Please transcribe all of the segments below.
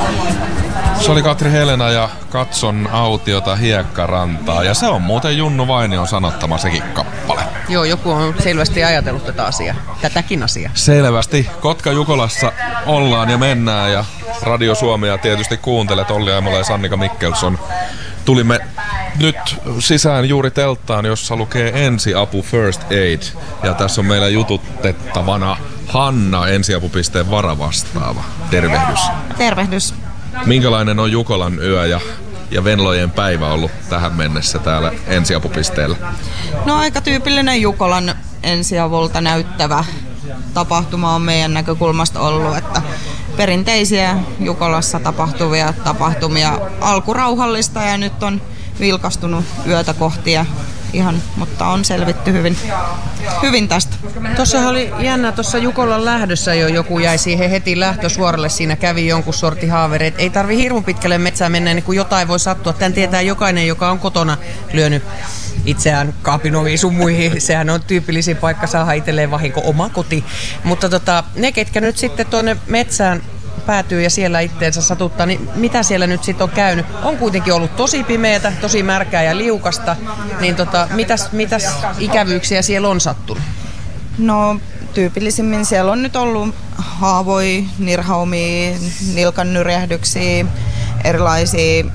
Se oli Katri Helena ja Katson autiota hiekkarantaa. Ja se on muuten Junnu Vainion sanottama sekin kappale. Joo, joku on selvästi ajatellut tätäkin asiaa. Selvästi. Kotka-Jukolassa ollaan ja mennään ja Radio Suomea tietysti kuuntelet. Olli Aimola ja Sannika Mikkelson. Tulimme nyt sisään juuri telttaan, jossa lukee ensiapu First Aid. Ja tässä on meillä jututettavana Hanna, ensiapupisteen varavastaava. Tervehdys. Tervehdys. Minkälainen on Jukolan yö ja Venlojen päivä ollut tähän mennessä täällä ensiapupisteellä? No aika tyypillinen Jukolan ensiavulta näyttävä tapahtuma on meidän näkökulmasta ollut, että perinteisiä Jukolassa tapahtuvia tapahtumia, alkurauhallista ja nyt on vilkastunut yötä kohti ja mutta on selvitty hyvin tästä. Tuossa oli jännä, tuossa Jukolan lähdössä jo joku jäi siihen heti lähtösuoralle, siinä kävi jonkun sortin haaveri. Ei tarvi hirmu pitkälle metsään mennä, niin kun jotain voi sattua. Tän tietää jokainen, joka on kotona lyönyt itseään kaapinoviin sun muihin. Sehän on tyypillisin paikka saada itselleen vahinko, oma koti. Mutta ne, ketkä nyt sitten tuonne metsään päätyy ja siellä itteensä satuttaa, niin mitä siellä nyt sitten on käynyt? On kuitenkin ollut tosi pimeätä, tosi märkää ja liukasta, niin mitäs ikävyyksiä siellä on sattunut? No tyypillisimmin siellä on nyt ollut haavoja, nirhaumia, nilkan nyrjähdyksiä, erilaisia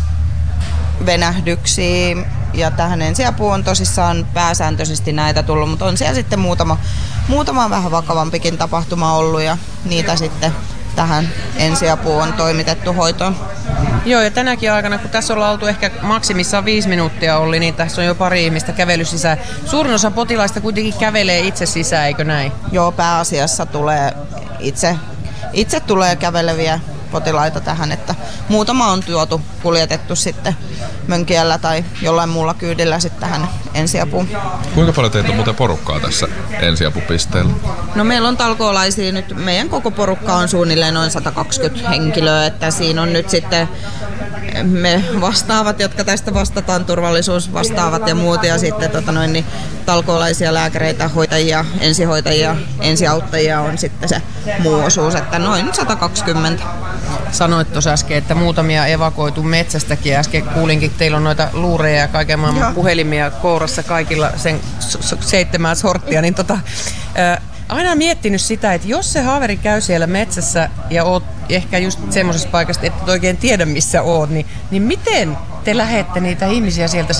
venähdyksiä ja tähän ensiapuun on tosissaan pääsääntöisesti näitä tullut, mutta on siellä sitten muutama vähän vakavampikin tapahtuma ollut ja niitä sitten tähän ensiapuun on toimitettu hoitoon. Joo, ja tänäkin aikana, kun tässä ollaan oltu ehkä maksimissaan 5 minuuttia oli, niin tässä on jo pari ihmistä kävellyt sisään. Suurin osa potilaista kuitenkin kävelee itse sisään, eikö näin? Joo, pääasiassa tulee itse tulee käveleviä potilaita tähän, että muutama on kuljetettu sitten mönkiällä tai jollain muulla kyydillä sitten tähän ensiapuun. Kuinka paljon teitä on muuten porukkaa tässä ensiapupisteellä? No meillä on talkoolaisia nyt, meidän koko porukka on suunnilleen noin 120 henkilöä, että siinä on nyt sitten me vastaavat, jotka tästä vastataan, turvallisuusvastaavat ja muut ja sitten niin talkoolaisia lääkäreitä, hoitajia, ensihoitajia, ensiauttajia on sitten se muu osuus, että noin 120. Sanoit tuossa äsken, että muutamia evakuoitu metsästäkin. Äsken kuulinkin, teillä on noita luureja ja kaiken maailman puhelimia kourassa kaikilla sen 7 sorttia. Niin aina miettinyt sitä, että jos se haaveri käy siellä metsässä ja oot ehkä just semmoisessa paikassa, että et oikein tiedä missä oot, niin miten te lähette niitä ihmisiä sieltä